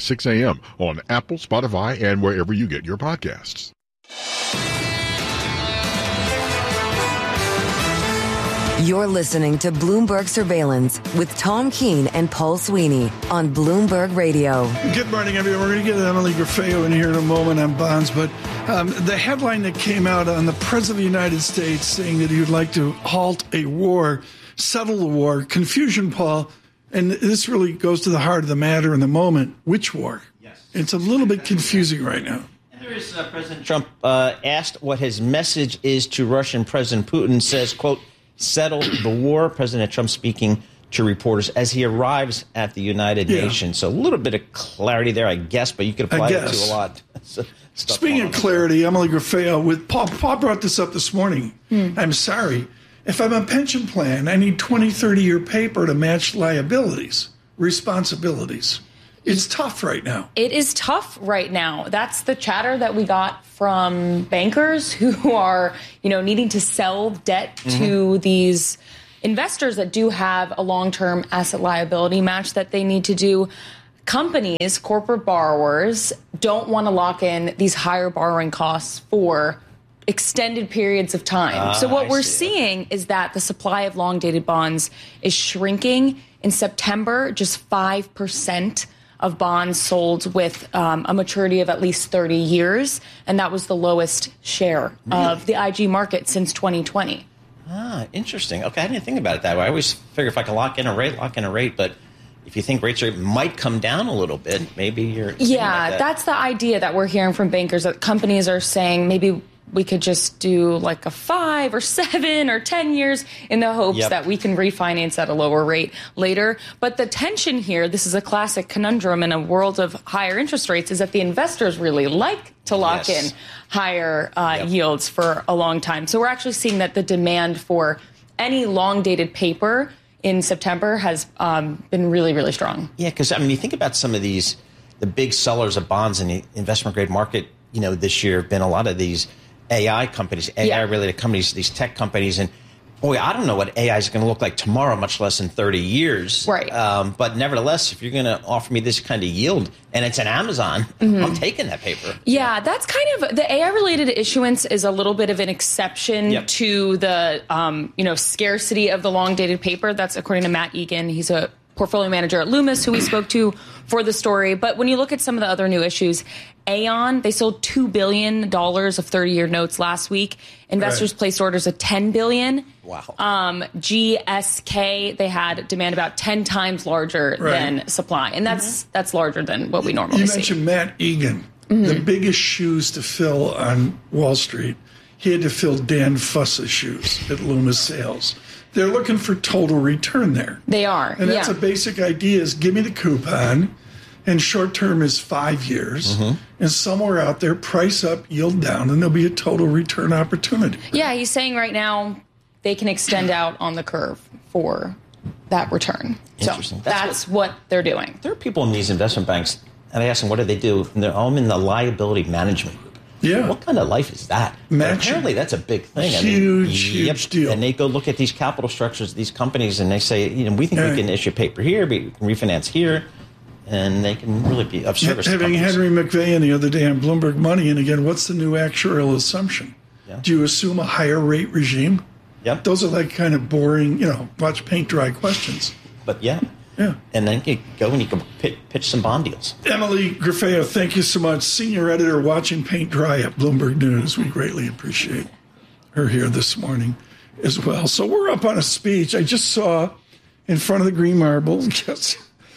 6 a.m. on Apple, Spotify, and wherever you get your podcasts. You're listening to Bloomberg Surveillance with Tom Keene and Paul Sweeney on Bloomberg Radio. Good morning, everyone. We're going to get Emily Grafeo in here in a moment on bonds, but the headline that came out on the President of the United States saying that he would like to halt a war, settle the war, confusion, Paul, and this really goes to the heart of the matter in the moment. Which war? Yes. It's a little bit confusing right now. And there is President Trump asked what his message is to Russian President Putin, says, quote, settle the war. President Trump speaking to reporters as he arrives at the United Nations. So a little bit of clarity there, I guess, but you could apply it to a lot. Speaking of clarity, Emily Grafeo, with Paul brought this up this morning. I'm sorry. If I'm a pension plan, I need 20, 30-year paper to match liabilities, responsibilities. It's tough right now. It is tough right now. That's the chatter that we got from bankers who are, needing to sell debt to these investors that do have a long-term asset liability match that they need to do. Companies, corporate borrowers, don't want to lock in these higher borrowing costs for extended periods of time. So what we're seeing is that the supply of long-dated bonds is shrinking. In September, just 5% of bonds sold with a maturity of at least 30 years. And that was the lowest share of the IG market since 2020. Interesting. Okay, I didn't think about it that way. I always figure if I can lock in a rate. But if you think rates might come down a little bit, maybe you're... Yeah, that's the idea that we're hearing from bankers, that companies are saying maybe we could just do like a 5 or 7 or 10 years in the hopes that we can refinance at a lower rate later. But the tension here, this is a classic conundrum in a world of higher interest rates, is that the investors really like to lock in higher yields for a long time. So we're actually seeing that the demand for any long-dated paper in September has been really, really strong. Yeah, because, you think about some of the big sellers of bonds in the investment-grade market, this year have been a lot of these AI companies, AI-related companies, these tech companies. And, boy, I don't know what AI is going to look like tomorrow, much less in 30 years. Right. But nevertheless, if you're going to offer me this kind of yield, and it's an Amazon, I'm taking that paper. Yeah, that's kind of, the AI-related issuance is a little bit of an exception to the, scarcity of the long-dated paper. That's according to Matt Egan. He's a portfolio manager at Loomis, who we spoke to for the story. But when you look at some of the other new issues, Aon, they sold $2 billion of 30-year notes last week. Investors placed orders of $10 billion. Wow. GSK, they had demand about 10 times larger than supply. And that's larger than what we normally see. You mentioned Matt Egan, the biggest shoes to fill on Wall Street. He had to fill Dan Fuss's shoes at Loomis Sales. They're looking for total return there. They are. And that's a basic idea, is give me the coupon, and short term is 5 years. And somewhere out there, price up, yield down, and there'll be a total return opportunity. Yeah, he's saying right now they can extend out on the curve for that return. Interesting. So that's what they're doing. There are people in these investment banks, and I ask them, what do they do? And they're all in the liability management group. Yeah. What kind of life is that? Apparently, that's a big thing. Huge deal. And they go look at these capital structures of these companies, and they say, we think we can issue paper here, we can refinance here, and they can really be of service to Having companies. Henry McVeigh the other day on Bloomberg Money, and again, what's the new actuarial assumption? Yeah. Do you assume a higher rate regime? Yep. Those are like kind of boring, watch paint dry questions. But yeah. And then you go and you can pitch some bond deals. Emily Grafeo, thank you so much. Senior editor watching paint dry at Bloomberg News. We greatly appreciate her here this morning as well. So we're up on a speech I just saw in front of the Green Marble. Yes.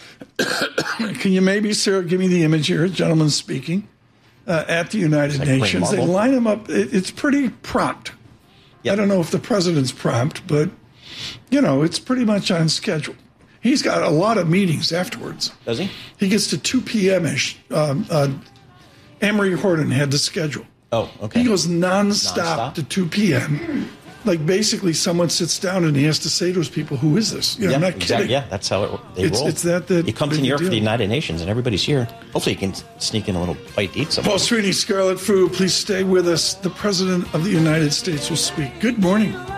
Can you maybe, Sarah, give me the image here? A gentleman speaking at the United Nations. They line him up. It's pretty prompt. Yep. I don't know if the president's prompt, but, it's pretty much on schedule. He's got a lot of meetings afterwards. Does he? He gets to 2 p.m.-ish. Emery Horton had the schedule. Oh, okay. He goes nonstop to 2 p.m. Like, basically, someone sits down and he has to say to his people, who is this? I'm not kidding. Yeah, that's how they roll. It's that he comes in here for the United Nations, and everybody's here. Hopefully, he can sneak in a little bite to eat something. Paul Sweeney, Scarlet Fu, please stay with us. The President of the United States will speak. Good morning.